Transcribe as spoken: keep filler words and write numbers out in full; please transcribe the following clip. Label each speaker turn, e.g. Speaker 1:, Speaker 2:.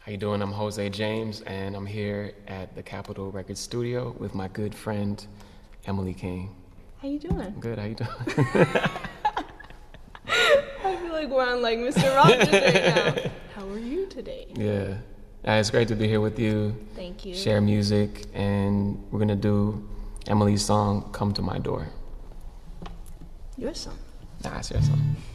Speaker 1: How you doing? I'm Jose James, and I'm here at the Capitol Records Studio with my good friend Emily King.
Speaker 2: How you doing?
Speaker 1: Good. How you doing?
Speaker 2: I feel like we're on like Mister Rogers right now. How are you today?
Speaker 1: Yeah, uh, it's great to be here with you.
Speaker 2: Thank you.
Speaker 1: Share music, and we're gonna do Emily's song "Come to My Door."
Speaker 2: Your song.
Speaker 1: Nah, it's your song.